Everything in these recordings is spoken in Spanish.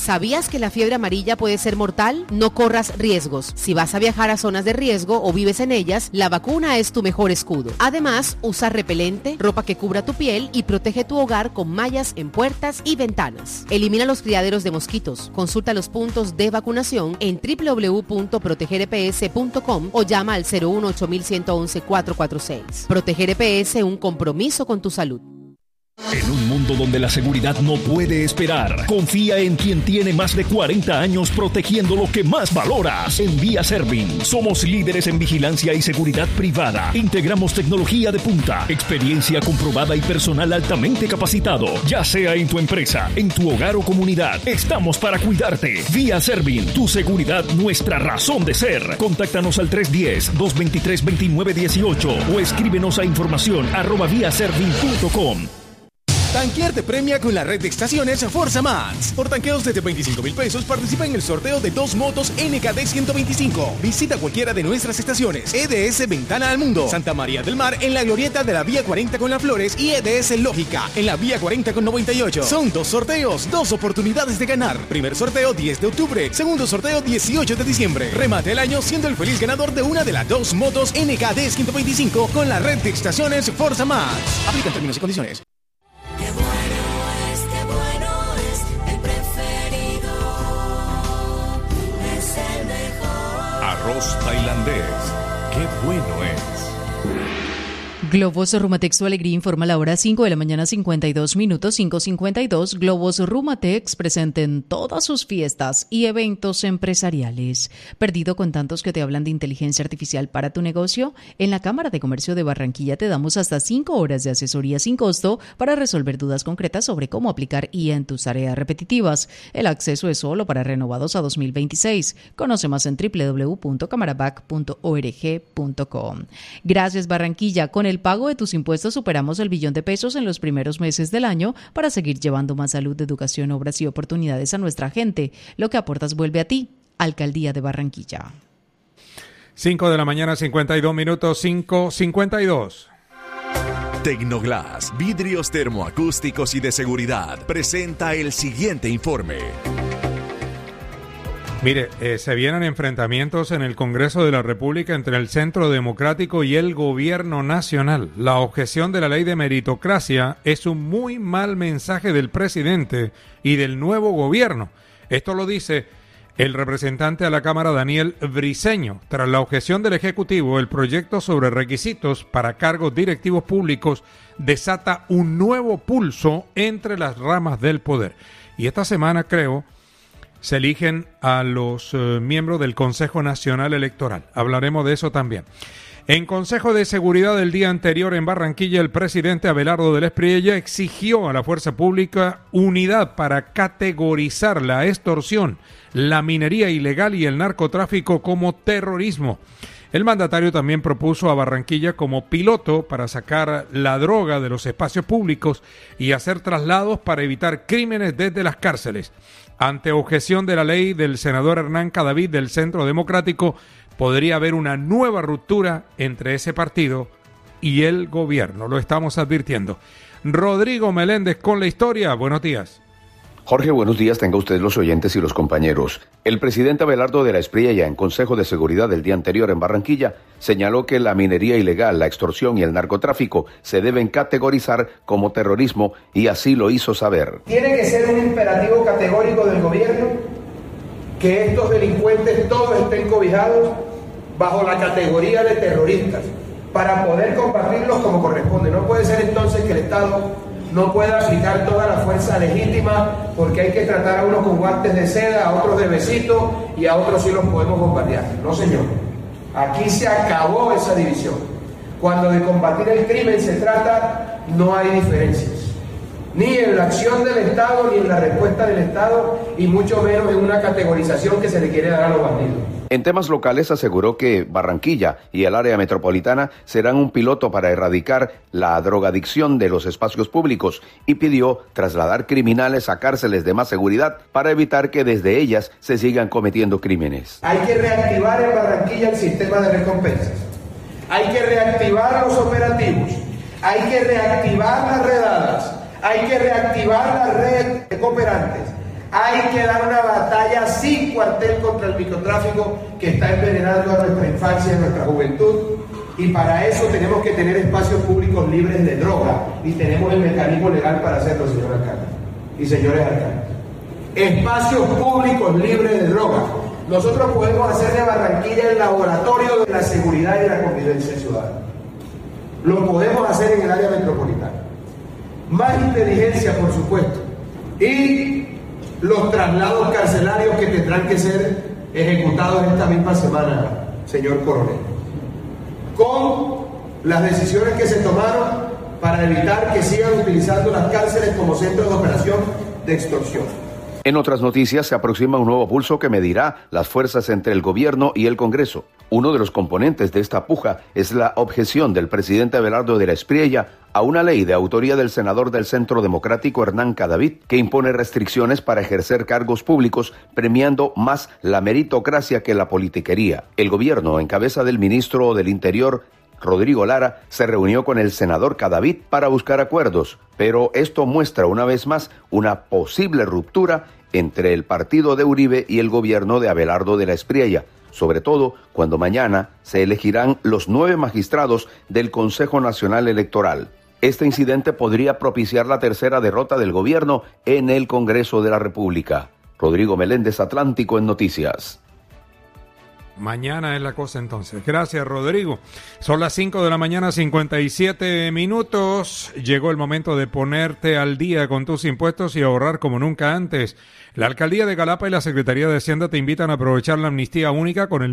¿Sabías que la fiebre amarilla puede ser mortal? No corras riesgos. Si vas a viajar a zonas de riesgo o vives en ellas, la vacuna es tu mejor escudo. Además, usa repelente, ropa que cubra tu piel y protege tu hogar con mallas en puertas y ventanas. Elimina los criaderos de mosquitos. Consulta los puntos de vacunación en www.protegereps.com o llama al 018-111-446. Proteger EPS, un compromiso con tu salud. En un mundo donde la seguridad no puede esperar, confía en quien tiene más de 40 años protegiendo lo que más valoras. En Vía Servin, somos líderes en vigilancia y seguridad privada. Integramos tecnología de punta, experiencia comprobada y personal altamente capacitado. Ya sea en tu empresa, en tu hogar o comunidad, estamos para cuidarte. Vía Servin, tu seguridad, nuestra razón de ser. Contáctanos al 310-223-2918 o escríbenos a información@viaservin.com. Tanquear te premia con la red de estaciones Forza Max. Por tanqueos desde 25,000 pesos participa en el sorteo de 2 motos NKD 125. Visita cualquiera de nuestras estaciones. EDS Ventana al Mundo, Santa María del Mar en la glorieta de la Vía 40 con Las Flores y EDS Lógica en la Vía 40 con 98. Son 2 sorteos, 2 oportunidades de ganar. Primer sorteo 10 de octubre, segundo sorteo 18 de diciembre. Remate el año siendo el feliz ganador de una de las 2 motos NKD 125 con la red de estaciones Forza Max. Aplican términos y condiciones. Arroz tailandés, qué bueno es. Globos Rumatex Tu Alegría informa la hora 5 de la mañana 52 minutos, 5:52. Globos Rumatex presenten todas sus fiestas y eventos empresariales. ¿Perdido con tantos que te hablan de inteligencia artificial para tu negocio? En la Cámara de Comercio de Barranquilla te damos hasta 5 horas de asesoría sin costo para resolver dudas concretas sobre cómo aplicar IA en tus tareas repetitivas. El acceso es solo para renovados a 2026. Conoce más en www.camarabac.org.com. Gracias Barranquilla. Con el pago de tus impuestos superamos el $1 billón en los primeros meses del año para seguir llevando más salud, educación, obras y oportunidades a nuestra gente. Lo que aportas vuelve a ti. Alcaldía de Barranquilla. 5 de la mañana, 52 minutos, 5:52. Tecnoglass, vidrios termoacústicos y de seguridad, presenta el siguiente informe. Mire, se vienen enfrentamientos en el Congreso de la República entre el Centro Democrático y el Gobierno Nacional. La objeción de la ley de meritocracia es un muy mal mensaje del presidente y del nuevo gobierno. Esto lo dice el representante a la Cámara, Daniel Briceño. Tras la objeción del Ejecutivo, el proyecto sobre requisitos para cargos directivos públicos desata un nuevo pulso entre las ramas del poder. Y esta semana, creo, se eligen a los miembros del Consejo Nacional Electoral. Hablaremos de eso también. En Consejo de Seguridad del día anterior en Barranquilla, el presidente Abelardo del Espriella exigió a la fuerza pública unidad para categorizar la extorsión, la minería ilegal y el narcotráfico como terrorismo. El mandatario también propuso a Barranquilla como piloto para sacar la droga de los espacios públicos y hacer traslados para evitar crímenes desde las cárceles. Ante objeción de la ley del senador Hernán Cadavid del Centro Democrático, podría haber una nueva ruptura entre ese partido y el gobierno. Lo estamos advirtiendo. Rodrigo Meléndez con la historia. Buenos días. Jorge, buenos días, tenga usted los oyentes y los compañeros. El presidente Abelardo de la Espriella, en Consejo de Seguridad del día anterior en Barranquilla, señaló que la minería ilegal, la extorsión y el narcotráfico se deben categorizar como terrorismo y así lo hizo saber. Tiene que ser un imperativo categórico del gobierno que estos delincuentes todos estén cobijados bajo la categoría de terroristas para poder combatirlos como corresponde. No puede ser entonces que el Estado no pueda aplicar toda la fuerza legítima porque hay que tratar a unos con guantes de seda, a otros de besito y a otros sí los podemos bombardear. No, señor. Aquí se acabó esa división. Cuando de combatir el crimen se trata, no hay diferencias. Ni en la acción del Estado, ni en la respuesta del Estado, y mucho menos en una categorización que se le quiere dar a los bandidos. En temas locales aseguró que Barranquilla y el área metropolitana serán un piloto para erradicar la drogadicción de los espacios públicos y pidió trasladar criminales a cárceles de más seguridad para evitar que desde ellas se sigan cometiendo crímenes. Hay que reactivar en Barranquilla el sistema de recompensas. Hay que reactivar los operativos. Hay que reactivar las redadas. Hay que reactivar la red de cooperantes. Hay que dar una batalla sin cuartel contra el microtráfico que está envenenando a nuestra infancia y a nuestra juventud. Y para eso tenemos que tener espacios públicos libres de droga. Y tenemos el mecanismo legal para hacerlo, señor alcalde y señores alcaldes. Espacios públicos libres de droga. Nosotros podemos hacer de Barranquilla el laboratorio de la seguridad y la convivencia ciudadana. Lo podemos hacer en el área metropolitana. Más inteligencia, por supuesto. Y los traslados carcelarios que tendrán que ser ejecutados esta misma semana, señor coronel. Con las decisiones que se tomaron para evitar que sigan utilizando las cárceles como centros de operación de extorsión. En otras noticias, se aproxima un nuevo pulso que medirá las fuerzas entre el gobierno y el Congreso. Uno de los componentes de esta puja es la objeción del presidente Abelardo de la Espriella a una ley de autoría del senador del Centro Democrático Hernán Cadavid que impone restricciones para ejercer cargos públicos premiando más la meritocracia que la politiquería. El gobierno, en cabeza del ministro del Interior, Rodrigo Lara, se reunió con el senador Cadavid para buscar acuerdos, pero esto muestra una vez más una posible ruptura entre el partido de Uribe y el gobierno de Abelardo de la Espriella, sobre todo cuando mañana se elegirán los 9 magistrados del Consejo Nacional Electoral. Este incidente podría propiciar la tercera derrota del gobierno en el Congreso de la República. Rodrigo Meléndez, Atlántico en Noticias. Mañana es la cosa entonces. Gracias, Rodrigo. Son las 5 de la mañana, 57 minutos. Llegó el momento de ponerte al día con tus impuestos y ahorrar como nunca antes. La Alcaldía de Galapa y la Secretaría de Hacienda te invitan a aprovechar la amnistía única con el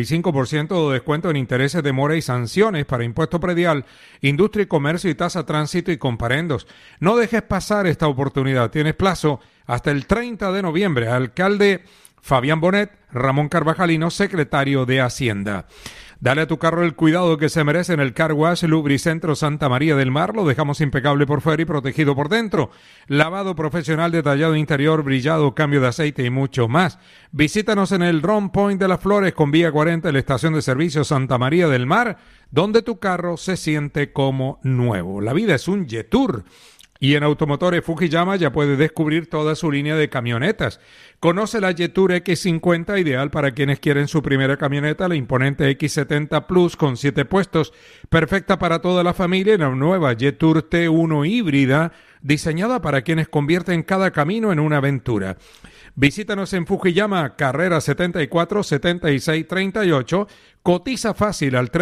95% de descuento en intereses de mora y sanciones para impuesto predial, industria y comercio y tasa tránsito y comparendos. No dejes pasar esta oportunidad. Tienes plazo hasta el 30 de noviembre. Alcalde Fabián Bonet, Ramón Carvajalino, secretario de Hacienda. Dale a tu carro el cuidado que se merece en el Car Wash Lubricentro Santa María del Mar. Lo dejamos impecable por fuera y protegido por dentro. Lavado profesional, detallado interior, brillado, cambio de aceite y mucho más. Visítanos en el Ron Point de las Flores con vía 40 en la estación de servicio Santa María del Mar, donde tu carro se siente como nuevo. La vida es un Jetour. Y en Automotores Fujiyama ya puedes descubrir toda su línea de camionetas. Conoce la Jetour X50, ideal para quienes quieren su primera camioneta, la imponente X70 Plus con 7 puestos, perfecta para toda la familia, y la nueva Jetour T1 híbrida, diseñada para quienes convierten cada camino en una aventura. Visítanos en Fujiyama, carrera 74-76-38, cotiza fácil al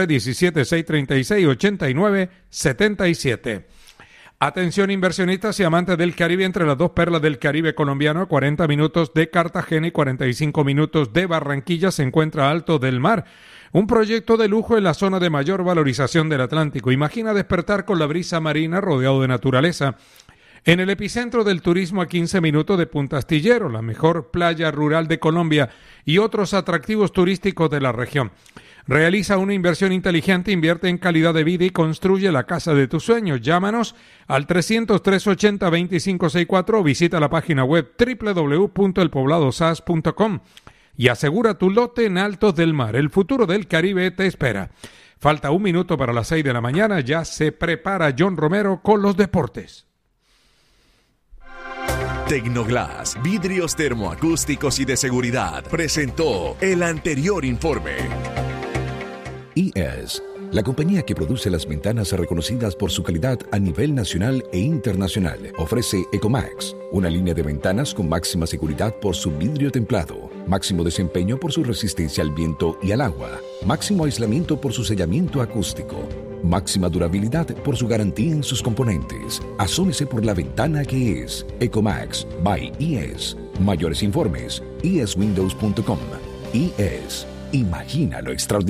317-636-89-77. Atención inversionistas y amantes del Caribe, entre las dos perlas del Caribe colombiano, 40 minutos de Cartagena y 45 minutos de Barranquilla, se encuentra Alto del Mar, un proyecto de lujo en la zona de mayor valorización del Atlántico. Imagina despertar con la brisa marina rodeado de naturaleza, en el epicentro del turismo a 15 minutos de Punta Astillero, la mejor playa rural de Colombia y otros atractivos turísticos de la región. Realiza una inversión inteligente, invierte en calidad de vida y construye la casa de tus sueños. Llámanos al 300-380-2564 o visita la página web www.elpobladosas.com y asegura tu lote en Altos del Mar. El futuro del Caribe te espera. Falta un minuto para las 6 de la mañana. Ya se prepara John Romero con los deportes. Tecnoglass, vidrios termoacústicos y de seguridad, presentó el anterior informe. ES, la compañía que produce las ventanas reconocidas por su calidad a nivel nacional e internacional, ofrece Ecomax, una línea de ventanas con máxima seguridad por su vidrio templado, máximo desempeño por su resistencia al viento y al agua, máximo aislamiento por su sellamiento acústico, máxima durabilidad por su garantía en sus componentes. Asómese por la ventana que es Ecomax by ES. Mayores informes, eswindows.com. ES, imagina lo extraordinario.